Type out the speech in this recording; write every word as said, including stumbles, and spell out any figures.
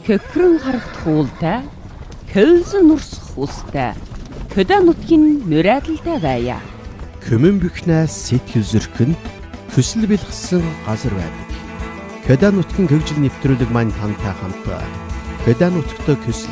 Хөхрөн харагт хуултай, хөлзөн нурсах устай, хөдөө нутгийн нүрайдалтай байя. Көмөн бөхнээс сэтгэл зөрхөн хүсэл бэлгсэн газар байдаг. Хөдөө нутгийн хөгжил нэвтрүүлэг маань тантай хамт хөдөө нутагт